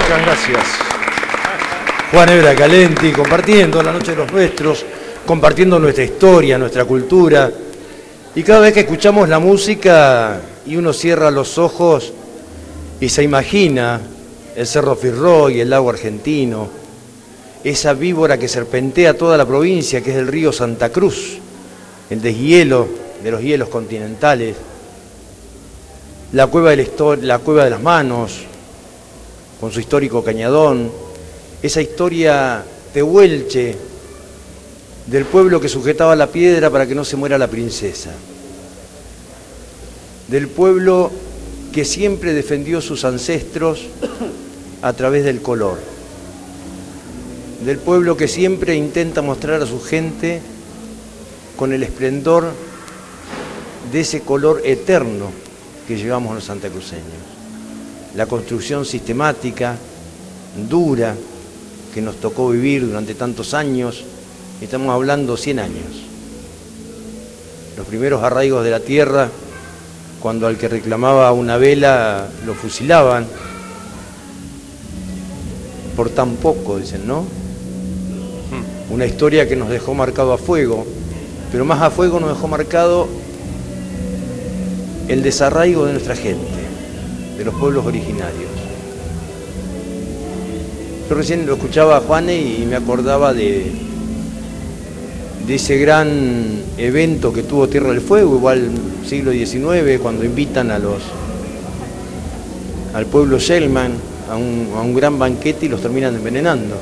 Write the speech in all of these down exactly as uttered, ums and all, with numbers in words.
Muchas gracias. Juan Ebra Calenti, compartiendo la noche de los nuestros, compartiendo nuestra historia, nuestra cultura. Y cada vez que escuchamos la música y uno cierra los ojos y se imagina el Cerro Firroy, el lago argentino, esa víbora que serpentea toda la provincia, que es el río Santa Cruz, el deshielo de los hielos continentales, la cueva, del la cueva de las Manos, con su histórico cañadón, esa historia tehuelche del pueblo que sujetaba la piedra para que no se muera la princesa, del pueblo que siempre defendió sus ancestros a través del color, del pueblo que siempre intenta mostrar a su gente con el esplendor de ese color eterno que llevamos los santacruceños. La construcción sistemática, dura, que nos tocó vivir durante tantos años, estamos hablando cien años. Los primeros arraigos de la tierra, cuando al que reclamaba una vela lo fusilaban, por tan poco, dicen, ¿no? Una historia que nos dejó marcado a fuego, pero más a fuego nos dejó marcado el desarraigo de nuestra gente, de los pueblos originarios. Yo recién lo escuchaba a Juane y me acordaba de, de ese gran evento que tuvo Tierra del Fuego, igual siglo diecinueve, cuando invitan a los, al pueblo Shellman a un, a un gran banquete y los terminan envenenando.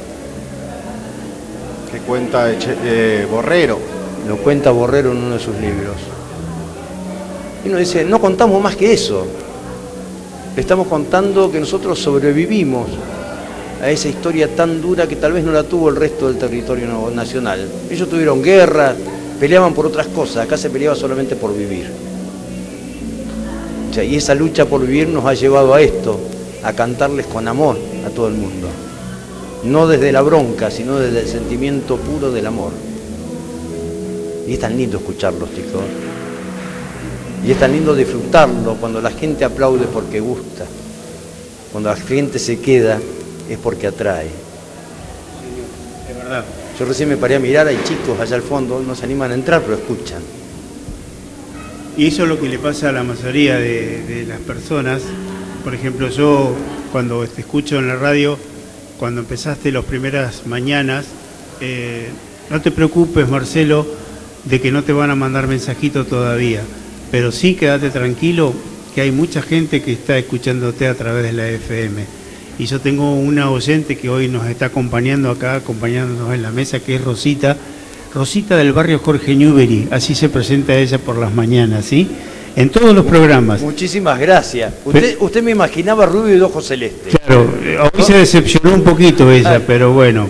Que cuenta eh, Borrero. Lo cuenta Borrero en uno de sus libros. Y uno dice, no contamos más que eso. Le estamos contando que nosotros sobrevivimos a esa historia tan dura que tal vez no la tuvo el resto del territorio nacional. Ellos tuvieron guerra, peleaban por otras cosas, acá se peleaba solamente por vivir. O sea, y esa lucha por vivir nos ha llevado a esto, a cantarles con amor a todo el mundo. No desde la bronca, sino desde el sentimiento puro del amor. Y es tan lindo escucharlos, chicos. Y es tan lindo disfrutarlo cuando la gente aplaude porque gusta. Cuando la gente se queda es porque atrae. Es verdad. Yo recién me paré a mirar, hay chicos allá al fondo, no se animan a entrar, pero escuchan. Y eso es lo que le pasa a la mayoría de, de las personas. Por ejemplo, yo cuando te escucho en la radio, cuando empezaste las primeras mañanas, eh, no te preocupes, Marcelo, de que no te van a mandar mensajitos todavía, pero sí quédate tranquilo que hay mucha gente que está escuchándote a través de la F M. Y yo tengo una oyente que hoy nos está acompañando acá, acompañándonos en la mesa, que es Rosita, Rosita del barrio Jorge Newbery, así se presenta ella por las mañanas, ¿sí? En todos los programas. Muchísimas gracias. Usted, pero, usted me imaginaba rubio y de ojos celestes. Claro, hoy ¿no? Se decepcionó un poquito ella, ah. pero bueno.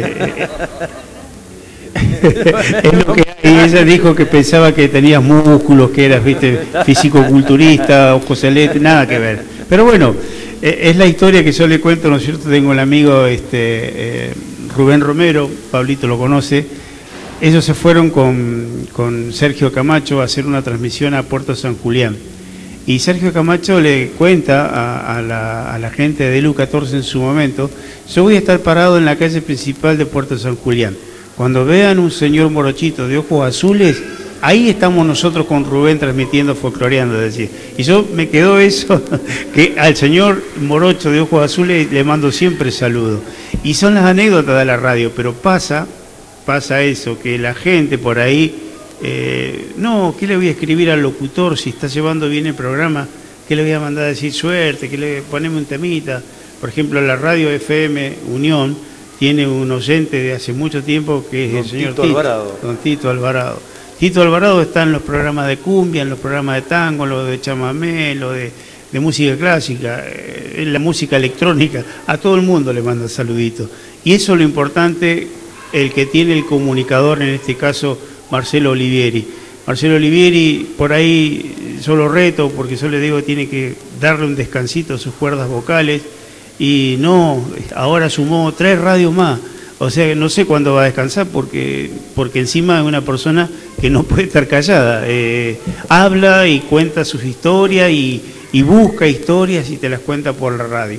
Es lo que hay. Ella dijo que pensaba que tenías músculos, que eras, viste, fisicoculturista, ojos celestes, nada que ver. Pero bueno, es la historia que yo le cuento, ¿no es cierto? Tengo el amigo este, eh, Rubén Romero, Pablito lo conoce. Ellos se fueron con, con Sergio Camacho a hacer una transmisión a Puerto San Julián. Y Sergio Camacho le cuenta a, a, la, a la gente de L U catorce en su momento, yo voy a estar parado en la calle principal de Puerto San Julián. Cuando vean un señor morochito de ojos azules, ahí estamos nosotros con Rubén transmitiendo, folcloreando, es decir. Y yo me quedó eso, que al señor morocho de ojos azules le mando siempre saludo. Y son las anécdotas de la radio, pero pasa... pasa eso, que la gente por ahí, eh, no, ¿qué le voy a escribir al locutor si está llevando bien el programa? ¿Qué le voy a mandar a decir suerte? ¿Qué le ponemos un temita? Por ejemplo, la radio F M Unión tiene un oyente de hace mucho tiempo que es don el señor Tito, Tito Alvarado. Don Tito Alvarado. Tito Alvarado está en los programas de cumbia, en los programas de tango, en los de chamamé, en los de, de música clásica, eh, en la música electrónica. A todo el mundo le manda saluditos. Y eso es lo importante, el que tiene el comunicador, en este caso Marcelo Olivieri. Marcelo Olivieri, por ahí yo lo reto, porque yo le digo que tiene que darle un descansito a sus cuerdas vocales, y no, ahora sumó tres radios más, o sea, no sé cuándo va a descansar, porque, porque encima es una persona que no puede estar callada, eh, habla y cuenta sus historias, y, y busca historias y te las cuenta por la radio.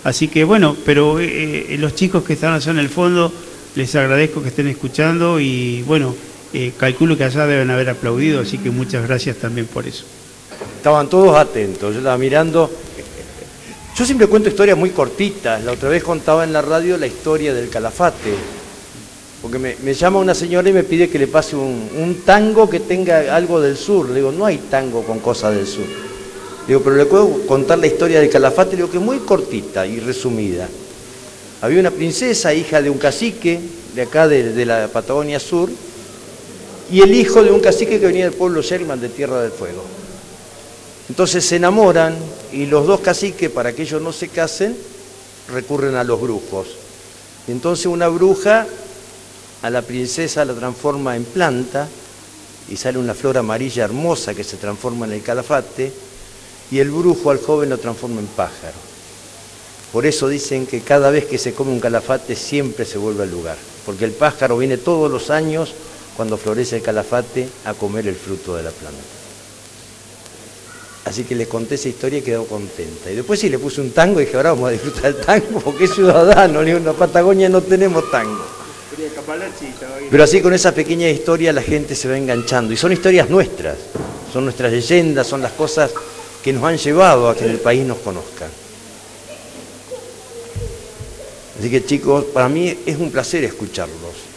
Así que bueno, pero eh, los chicos que están allá en el fondo, les agradezco que estén escuchando y bueno, eh, calculo que allá deben haber aplaudido, así que muchas gracias también por eso. Estaban todos atentos, yo estaba mirando. Yo siempre cuento historias muy cortitas. La otra vez contaba en la radio la historia del Calafate, porque me, me llama una señora y me pide que le pase un, un tango que tenga algo del sur. Le digo, no hay tango con cosas del sur. Le digo, pero le puedo contar la historia del Calafate. Le digo que es muy cortita y resumida. Había una princesa, hija de un cacique de acá de, de la Patagonia Sur, y el hijo de un cacique que venía del pueblo Sherman de Tierra del Fuego. Entonces se enamoran y los dos caciques, para que ellos no se casen, recurren a los brujos. Y entonces una bruja a la princesa la transforma en planta y sale una flor amarilla hermosa que se transforma en el Calafate, y el brujo al joven lo transforma en pájaro. Por eso dicen que cada vez que se come un Calafate siempre se vuelve al lugar, porque el pájaro viene todos los años cuando florece el Calafate a comer el fruto de la planta. Así que les conté esa historia y quedó contenta. Y después sí le puse un tango y dije, ahora vamos a disfrutar del tango porque es ciudadano, en la Patagonia no tenemos tango. Pero así con esa pequeña historia la gente se va enganchando. Y son historias nuestras, son nuestras leyendas, son las cosas que nos han llevado a que en el país nos conozcan. Así que chicos, para mí es un placer escucharlos.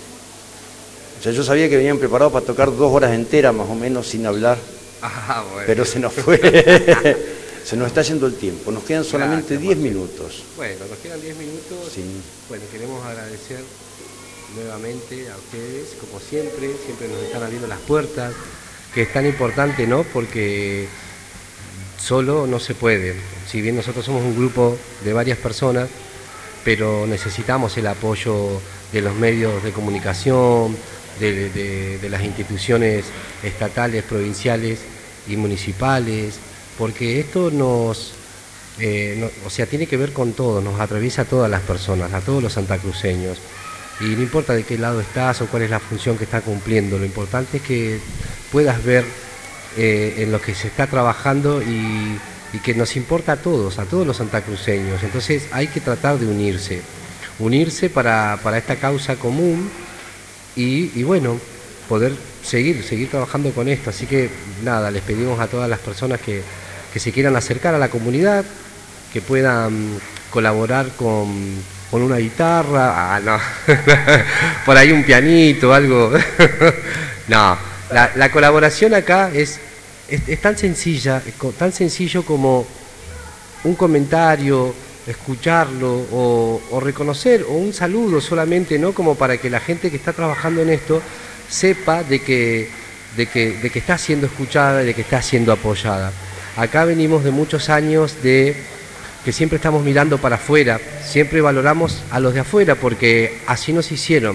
O sea, yo sabía que venían preparados para tocar dos horas enteras más o menos sin hablar. Ah, bueno. Pero se nos fue, se nos está yendo el tiempo, nos quedan solamente diez minutos. Bueno, nos quedan diez minutos. Sí. Bueno, queremos agradecer nuevamente a ustedes, como siempre, siempre nos están abriendo las puertas, que es tan importante, ¿no? Porque solo no se puede. Si bien nosotros somos un grupo de varias personas, pero necesitamos el apoyo de los medios de comunicación, De, de, de las instituciones estatales, provinciales y municipales, porque esto nos, eh, no, o sea, tiene que ver con todo, nos atraviesa a todas las personas, a todos los santacruceños, y no importa de qué lado estás o cuál es la función que está cumpliendo, lo importante es que puedas ver eh, en lo que se está trabajando y, y que nos importa a todos, a todos los santacruceños. Entonces hay que tratar de unirse, unirse para, para esta causa común. Y, y bueno, poder seguir, seguir trabajando con esto. Así que nada, les pedimos a todas las personas que, que se quieran acercar a la comunidad, que puedan colaborar con, con una guitarra, ah, no, por ahí un pianito, algo. No, la, la colaboración acá es, es, es tan sencilla, es tan sencillo como un comentario, escucharlo o, o reconocer, o un saludo solamente, ¿no? Como para que la gente que está trabajando en esto sepa de que, de que, de que está siendo escuchada y de que está siendo apoyada. Acá venimos de muchos años de que siempre estamos mirando para afuera, siempre valoramos a los de afuera porque así nos hicieron.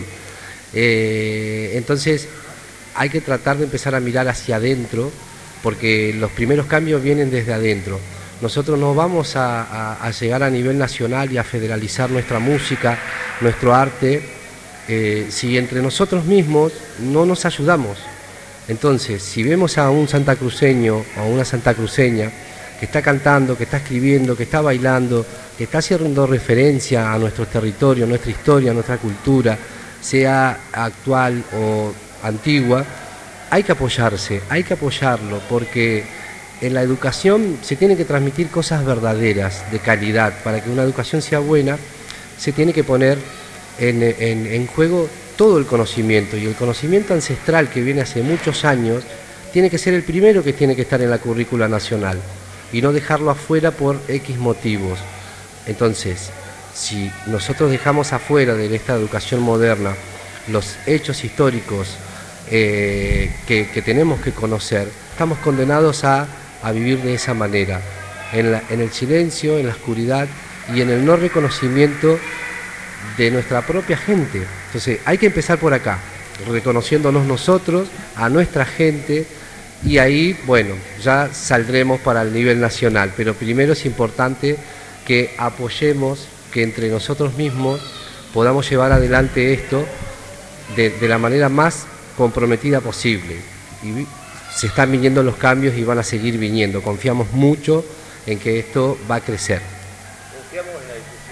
Eh, entonces hay que tratar de empezar a mirar hacia adentro, porque los primeros cambios vienen desde adentro. Nosotros no vamos a, a, a llegar a nivel nacional y a federalizar nuestra música, nuestro arte, eh, si entre nosotros mismos no nos ayudamos. Entonces, si vemos a un santacruceño o a una santacruceña que está cantando, que está escribiendo, que está bailando, que está haciendo referencia a nuestro territorio, a nuestra historia, a nuestra cultura, sea actual o antigua, hay que apoyarse, hay que apoyarlo, porque en la educación se tienen que transmitir cosas verdaderas, de calidad. Para que una educación sea buena, se tiene que poner en, en, en juego todo el conocimiento, y el conocimiento ancestral que viene hace muchos años tiene que ser el primero que tiene que estar en la currícula nacional y no dejarlo afuera por X motivos. Entonces, si nosotros dejamos afuera de esta educación moderna los hechos históricos eh, que, que tenemos que conocer, estamos condenados a a vivir de esa manera, en, la, en el silencio, en la oscuridad y en el no reconocimiento de nuestra propia gente. Entonces hay que empezar por acá, reconociéndonos nosotros, a nuestra gente, y ahí, bueno, ya saldremos para el nivel nacional, pero primero es importante que apoyemos, que entre nosotros mismos podamos llevar adelante esto de, de la manera más comprometida posible. Y se están viniendo los cambios y van a seguir viniendo. Confiamos mucho en que esto va a crecer. Confiamos en la difusión.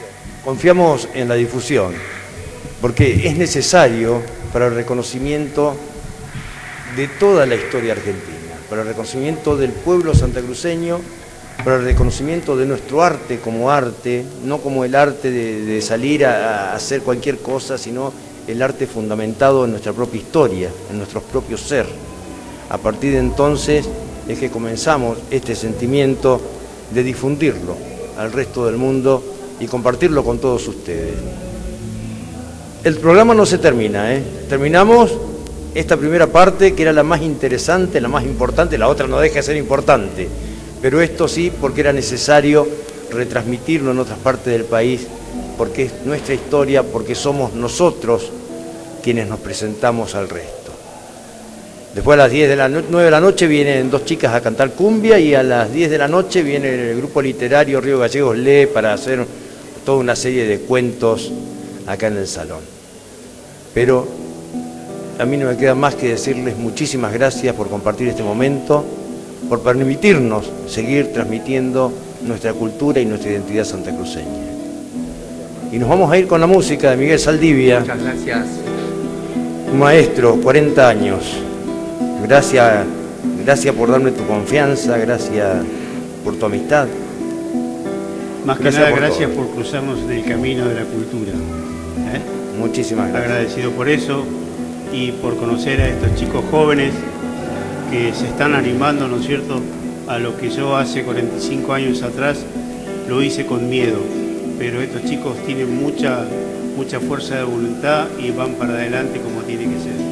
confiamos en la difusión, porque es necesario para el reconocimiento de toda la historia argentina, para el reconocimiento del pueblo santacruceño, para el reconocimiento de nuestro arte como arte, no como el arte de, de salir a, a hacer cualquier cosa, sino el arte fundamentado en nuestra propia historia, en nuestros propios ser. A partir de entonces es que comenzamos este sentimiento de difundirlo al resto del mundo y compartirlo con todos ustedes. El programa no se termina, ¿eh? Terminamos esta primera parte que era la más interesante, la más importante, la otra no deja de ser importante, pero esto sí porque era necesario retransmitirlo en otras partes del país, porque es nuestra historia, porque somos nosotros quienes nos presentamos al resto. Después a las diez de la nueve de la noche vienen dos chicas a cantar cumbia y a las diez de la noche viene el grupo literario Río Gallegos Lee para hacer toda una serie de cuentos acá en el salón. Pero a mí no me queda más que decirles muchísimas gracias por compartir este momento, por permitirnos seguir transmitiendo nuestra cultura y nuestra identidad santacruceña. Y nos vamos a ir con la música de Miguel Saldivia. Muchas gracias. Un maestro, cuarenta años. Gracias, gracias por darme tu confianza, gracias por tu amistad. Más que nada, gracias por cruzarnos en el camino de la cultura. ¿eh? Muchísimas gracias. Agradecido por eso y por conocer a estos chicos jóvenes que se están animando, ¿no es cierto?, a lo que yo hace cuarenta y cinco años atrás lo hice con miedo. Pero estos chicos tienen mucha, mucha fuerza de voluntad y van para adelante como tiene que ser.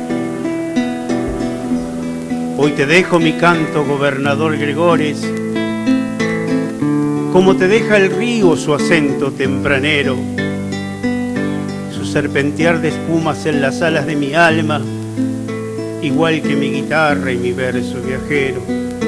Hoy te dejo mi canto, gobernador Gregores, como te deja el río su acento tempranero, su serpentear de espumas en las alas de mi alma, igual que mi guitarra y mi verso viajero.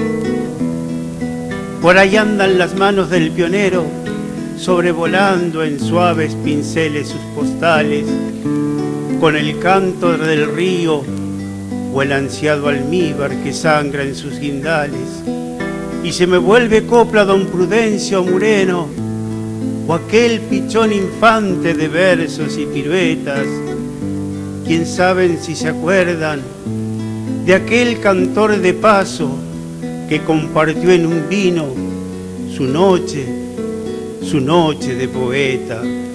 Por ahí andan las manos del pionero, sobrevolando en suaves pinceles sus postales, con el canto del río o el ansiado almíbar que sangra en sus guindales, y se me vuelve copla don Prudencio Mureno, o aquel pichón infante de versos y piruetas. Quién saben si se acuerdan de aquel cantor de paso que compartió en un vino su noche, su noche de poeta.